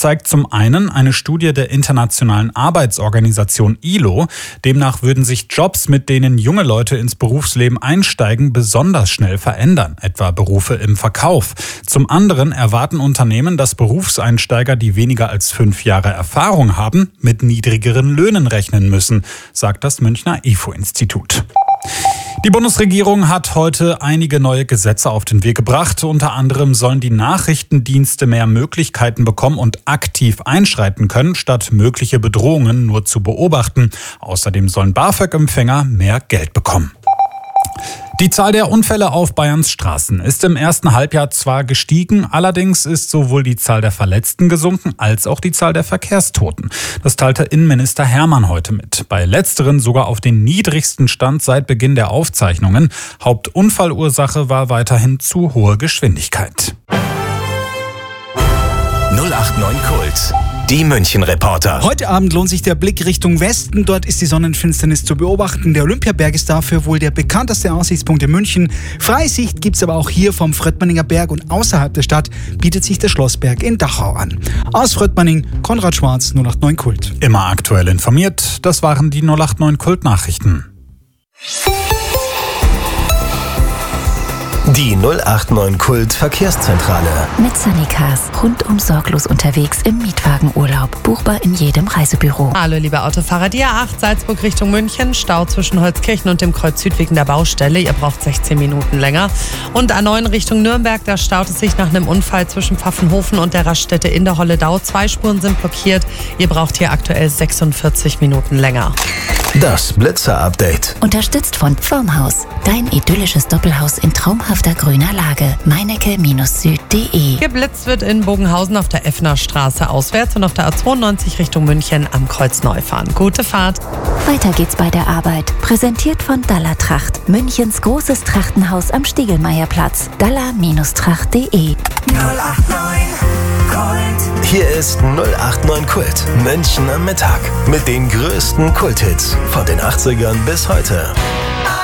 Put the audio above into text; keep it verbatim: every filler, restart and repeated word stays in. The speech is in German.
zeigt zum einen eine Studie der Internationalen Arbeitsorganisation I L O. Demnach würden sich Jobs, mit denen junge Leute ins Berufsleben einsteigen, besonders schnell verändern, etwa Berufe im Verkauf. Zum anderen erwarten Unternehmen, dass Berufseinsteiger, die weniger als fünf Jahre Erfahrung haben, mit niedrigeren Löhnen rechnen müssen, sagt das Münchner I F O-Institut. Die Bundesregierung hat heute einige neue Gesetze auf den Weg gebracht. Unter anderem sollen die Nachrichtendienste mehr Möglichkeiten bekommen und aktiv einschreiten können, statt mögliche Bedrohungen nur zu beobachten. Außerdem sollen BAföG-Empfänger mehr Geld bekommen. Die Zahl der Unfälle auf Bayerns Straßen ist im ersten Halbjahr zwar gestiegen, allerdings ist sowohl die Zahl der Verletzten gesunken als auch die Zahl der Verkehrstoten. Das teilte Innenminister Hermann heute mit. Bei letzteren sogar auf den niedrigsten Stand seit Beginn der Aufzeichnungen. Hauptunfallursache war weiterhin zu hohe Geschwindigkeit. null acht neun Kult. Die München-Reporter. Heute Abend lohnt sich der Blick Richtung Westen. Dort ist die Sonnenfinsternis zu beobachten. Der Olympiaberg ist dafür wohl der bekannteste Aussichtspunkt in München. Freisicht gibt's aber auch hier vom Fröttmanninger Berg und außerhalb der Stadt bietet sich der Schlossberg in Dachau an. Aus Fröttmanning, Konrad Schwarz, null acht neun Kult. Immer aktuell informiert, das waren die null acht neun Kult-Nachrichten. Die null acht neun Kult Verkehrszentrale. Mit Sunnycars. Rundum sorglos unterwegs im Mietwagenurlaub. Buchbar in jedem Reisebüro. Hallo liebe Autofahrer, die A acht Salzburg Richtung München. Stau zwischen Holzkirchen und dem Kreuz Süd wegen der Baustelle. Ihr braucht sechzehn Minuten länger. Und A neun Richtung Nürnberg, da staut es sich nach einem Unfall zwischen Pfaffenhofen und der Raststätte in der Holledau. Zwei Spuren sind blockiert. Ihr braucht hier aktuell sechsundvierzig Minuten länger. Das Blitzer-Update. Unterstützt von Pfirmhaus. Dein idyllisches Doppelhaus in traumhafter grüner Lage. meinecke Süd punkt de. Geblitzt wird in Bogenhausen auf der Effner Straße auswärts und auf der A zweiundneunzig Richtung München am Kreuz Neufahren. Gute Fahrt. Weiter geht's bei der Arbeit. Präsentiert von Dalla Tracht. Münchens großes Trachtenhaus am Stiegelmeierplatz. dalla Tracht punkt de. null acht neun Kult. Hier ist null acht neun Kult. München am Mittag. Mit den größten Kulthits von den achtzigern bis heute.